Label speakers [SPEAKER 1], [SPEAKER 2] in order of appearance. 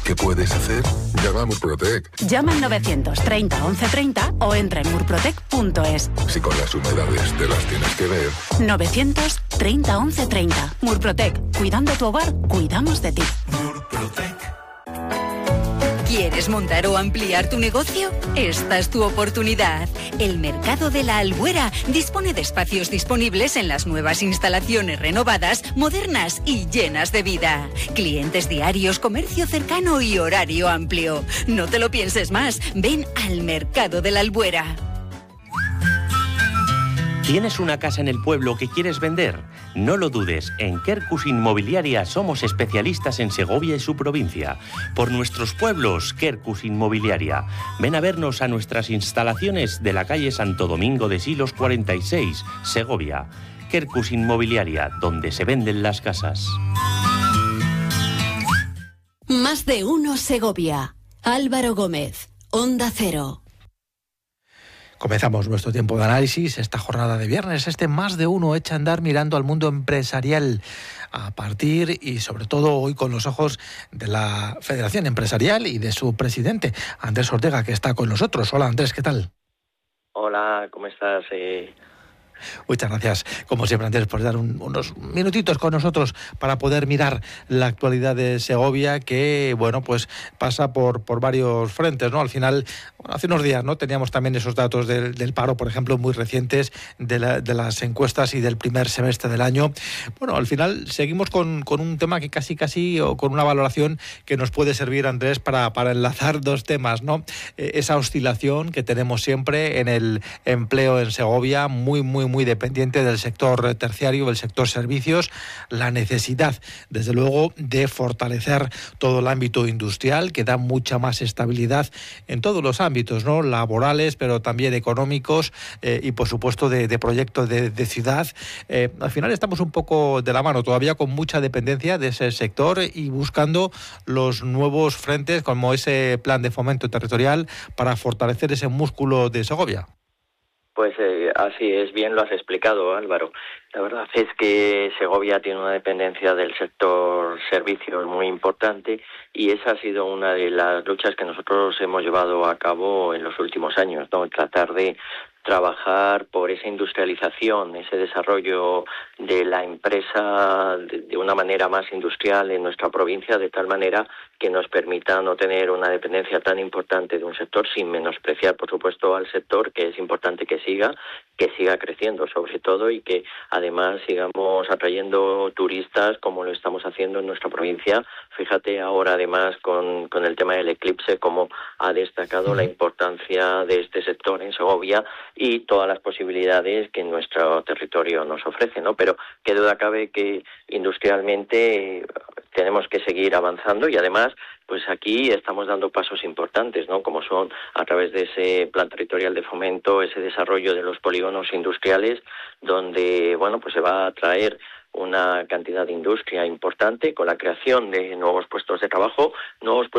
[SPEAKER 1] ¿Qué puedes hacer? Llama a Murprotec.
[SPEAKER 2] Llama al 930 1130 o entra en murprotec.es.
[SPEAKER 1] Si con las humedades te las tienes que ver.
[SPEAKER 2] 930 1130. Murprotec. Cuidando tu hogar, cuidamos de ti.
[SPEAKER 3] Murprotec.
[SPEAKER 4] ¿Quieres montar o ampliar tu negocio? Esta es tu oportunidad. El Mercado de la Albuera dispone de espacios disponibles en las nuevas instalaciones renovadas, modernas y llenas de vida. Clientes diarios, comercio cercano y horario amplio. No te lo pienses más. Ven al Mercado de la Albuera.
[SPEAKER 5] ¿Tienes una casa en el pueblo que quieres vender? No lo dudes, en Quercus Inmobiliaria somos especialistas en Segovia y su provincia. Por nuestros pueblos, Quercus Inmobiliaria. Ven a vernos a nuestras instalaciones de la calle Santo Domingo de Silos 46, Segovia. Quercus Inmobiliaria, donde se venden las casas.
[SPEAKER 6] Más de uno Segovia. Álvaro Gómez, Onda Cero.
[SPEAKER 7] Comenzamos nuestro tiempo de análisis, esta jornada de viernes, Más de uno echa a andar mirando al mundo empresarial a partir y sobre todo hoy con los ojos de la Federación Empresarial y de su presidente, Andrés Ortega, que está con nosotros. Hola Andrés, ¿qué tal?
[SPEAKER 8] Hola, ¿cómo estás?
[SPEAKER 7] Muchas gracias, como siempre, Andrés, por dar unos minutitos con nosotros para poder mirar la actualidad de Segovia, que, bueno, pues pasa por varios frentes, ¿no? Al final, bueno, hace unos días, ¿no?, teníamos también esos datos del paro, por ejemplo, muy recientes, de las encuestas y del primer semestre del año. Bueno, al final seguimos con un tema que casi, o con una valoración que nos puede servir, Andrés, para enlazar dos temas, ¿no? Esa oscilación que tenemos siempre en el empleo en Segovia, muy dependiente del sector terciario, del sector servicios, la necesidad, desde luego, de fortalecer todo el ámbito industrial, que da mucha más estabilidad en todos los ámbitos, ¿no?, laborales, pero también económicos y, por supuesto, de proyectos de ciudad. Al final estamos un poco de la mano, todavía con mucha dependencia de ese sector y buscando los nuevos frentes, como ese plan de fomento territorial para fortalecer ese músculo de Segovia.
[SPEAKER 8] Pues así es, bien lo has explicado, Álvaro. La verdad es que Segovia tiene una dependencia del sector servicios muy importante y esa ha sido una de las luchas que nosotros hemos llevado a cabo en los últimos años, ¿no? Tratar de trabajar por esa industrialización, ese desarrollo de la empresa de una manera más industrial en nuestra provincia, de tal manera que nos permita no tener una dependencia tan importante de un sector, sin menospreciar, por supuesto, al sector, que es importante que siga creciendo, sobre todo, y que además sigamos atrayendo turistas como lo estamos haciendo en nuestra provincia. Fíjate ahora, además, con el tema del eclipse, cómo ha destacado la importancia de este sector en Segovia y todas las posibilidades que nuestro territorio nos ofrece, ¿no? Pero qué duda cabe que industrialmente tenemos que seguir avanzando y además, pues aquí estamos dando pasos importantes, ¿no?, como son a través de ese plan territorial de fomento, ese desarrollo de los polígonos industriales, donde, bueno, pues se va a atraer una cantidad de industria importante con la creación de nuevos puestos de trabajo,